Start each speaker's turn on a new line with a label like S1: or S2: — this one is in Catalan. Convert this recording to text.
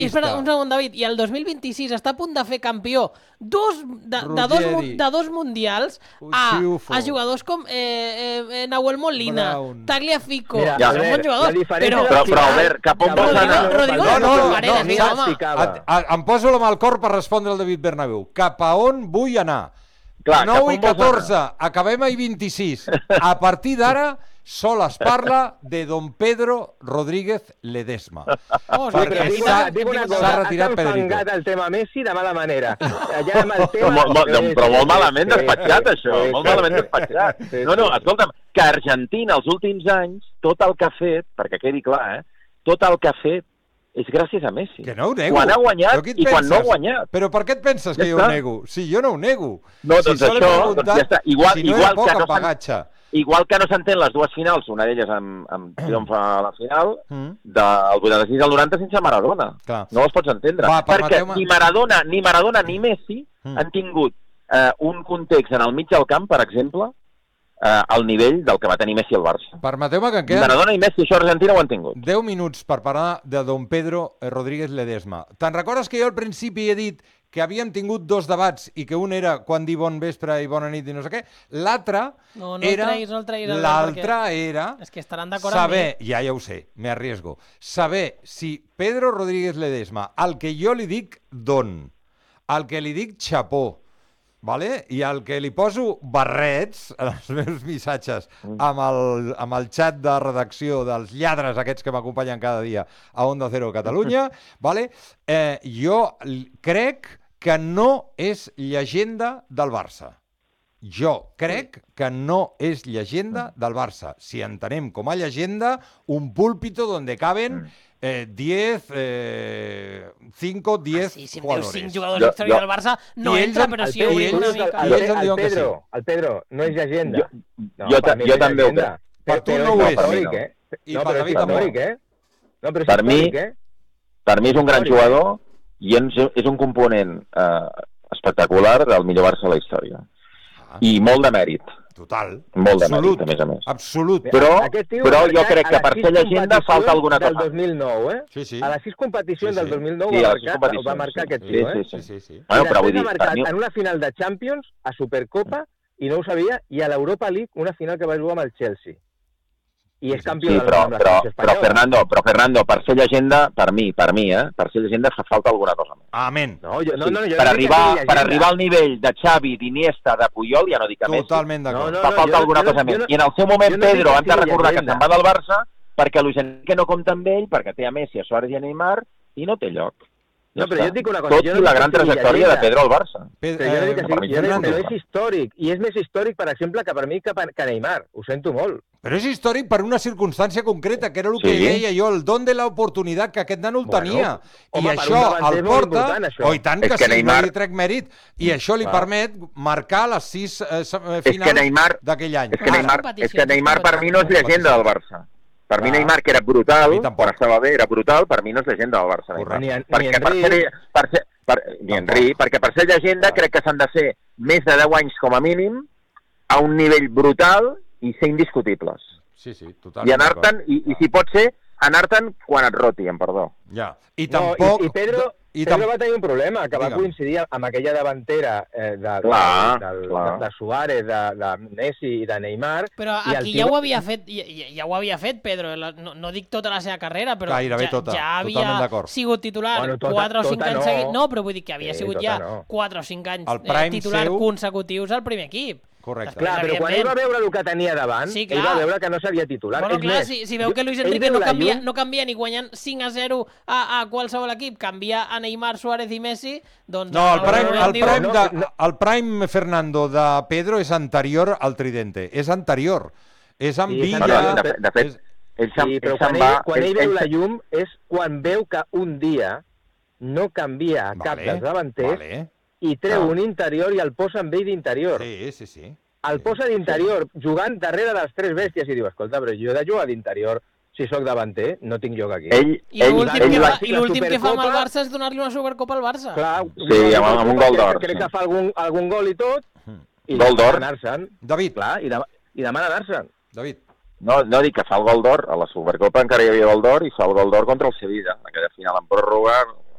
S1: Espera un segon, David. I el 2026 està a punt de fer campió de dos mundials a jugadors com Nahuel Molina, Tagliafico. Són bons jugadors.
S2: Però, Albert, cap on vols anar?
S3: Em poso la mà al cor per respondre al David Bernabéu. Cap a on vull anar? 9 i 14, acabem a 26. A partir d'ara sol es parla de Don Pedro Rodríguez Ledesma.
S4: Perquè s'ha retirat Pedrito. T'ha enfangat el tema Messi de mala manera.
S2: Però molt malament despatxat, això. Molt malament despatxat. No, escolta'm, que Argentina els últims anys, tot el que ha fet, perquè quedi clar, tot el que ha fet és gràcies a Messi.
S3: Que no ho nego.
S2: Quan ha guanyat i quan no ha guanyat.
S3: Però per què et penses que jo ho nego? Si jo no ho nego.
S2: No, doncs això, ja està. Igual que no s'entén les dues finals, una d'elles amb triomf a la final, del 86 al 90 sense Maradona. No les pots entendre. Perquè ni Maradona ni Messi han tingut un context en el mig del camp, per exemple, al nivell del que va tenir Messi al Barça.
S3: Permeteu-me que en queden...
S2: Maradona i Messi, això a Argentina ho han tingut.
S3: 10 minuts per parlar de Don Pedro Rodríguez Ledesma. Te'n recordes que jo al principi he dit que havíem tingut dos debats i que un era quan dir bon vespre i bona nit i no sé què, l'altre era saber, ja ho sé, me arriesgo, saber si Pedro Rodríguez Ledesma, al que jo li dic don, al que li dic xapó, vale? I al que li poso barrets en els meus missatges amb el xat de redacció dels lladres aquests que m'acompanyen cada dia a Onda Cero Catalunya, vale? Jo crec que no és llegenda del Barça. Jo crec que no és llegenda del Barça. Si entenem com a llegenda un púlpito donde caben 10 jugadores.
S1: Si em dius 5 jugadors històrics del Barça, no entra, però si ho dic una mica.
S4: El Pedro no és llegenda.
S2: Jo també ho crec.
S3: Per tu no ho és.
S4: No, però és històric,
S2: Per mi és un gran jugador i és un component espectacular del millor Barça de la història. I molt de mèrit.
S3: Total.
S2: Molt de mèrit, a més a més.
S3: Absolut.
S2: Però jo crec que per ser llegenda falta alguna cosa.
S4: Del 2009,
S3: Sí.
S4: A les 6 competicions del 2009 va marcar aquest tio,
S3: Sí.
S4: Bueno, però vull dir... En una final de Champions, a Supercopa, i no ho sabia, i a l'Europa League, una final que va jugar amb el Chelsea. I és campió de la selecció espanyola.
S2: Però Fernando, per ser llegenda, per mi, per ser llegenda fa falta alguna cosa més.
S3: Amén.
S2: Per arribar al nivell de Xavi, d'Iniesta, de Puyol, ja no dic a Messi.
S3: Totalment d'acord.
S2: Fa falta alguna cosa més. I en el seu moment Pedro han de recordar que se'n va del Barça perquè Luis Enrique no compta amb ell, perquè té a Messi, a Suárez i a Neymar, i no té lloc.
S4: No, però jo et dic una cosa.
S2: Tot i la gran trajectòria de Pedro al Barça.
S4: Però jo dic que sí, però és històric. I és més històric, per exemple, que per mi que Neymar. Ho sento molt.
S3: Però és històric per una circumstància concreta, que era el que deia jo, el don de l'oportunitat, que aquest nen el tenia. I això el porta... Oh, i tant que sí, no li trec mèrit. I això li permet marcar les 6 finals d'aquell any.
S2: És que Neymar per mi no és llegenda del Barça. Per mi Neymar, que era brutal, quan estava bé era brutal, per mi no és llegenda del Barça. Ni Henry, perquè per ser llegenda crec que s'han de ser més de 10 anys com a mínim, a un nivell brutal i ser indiscutibles.
S3: Sí, totalment.
S2: I anar-te'n, i si pot ser, anar-te'n quan et roti, amb perdó.
S3: Ja, i tampoc...
S4: I Pedro va tenir un problema, que va coincidir amb aquella davantera de Suárez, de Messi i de Neymar.
S1: Però aquí ja ho havia fet, Pedro. No dic tota la seva carrera, però ja havia sigut titular 4 o 5 anys seguits. No, però vull dir que havia sigut ja 4 o 5 anys titular consecutius al primer equip.
S3: Correcte.
S4: Clar, però quan ell va veure el que tenia davant, ell va veure que no seria titular.
S1: Bueno, clar, si veu que Luis Enrique no canvia ni guanyant 5-0 a qualsevol equip, canvia a Neymar, Suárez i Messi, doncs...
S3: No, el prime, Fernando, de Pedro és anterior al Tridente. És anterior. És amb Villa...
S2: De fet,
S4: però quan ell veu la llum és quan veu que un dia no canvia cap dels davanters i treu un interior i el posa amb ell d'interior.
S3: Sí.
S4: El posa d'interior, jugant darrere de les 3 bèsties, i diu, escolta, però jo he de jugar d'interior, si sóc davanter, no tinc lloc aquí.
S1: I l'últim que fa amb el Barça és donar-li una Supercopa al Barça.
S4: Clar,
S2: amb un gol d'or.
S4: Crec que fa algun gol i tot, i
S2: gol d'or.
S3: David.
S4: Clar, i demana anar-se'n.
S3: David.
S2: No dic que fa el gol d'or, a la Supercopa encara hi havia gol d'or, i fa el gol d'or contra el Sevilla, aquella final en pròrroga,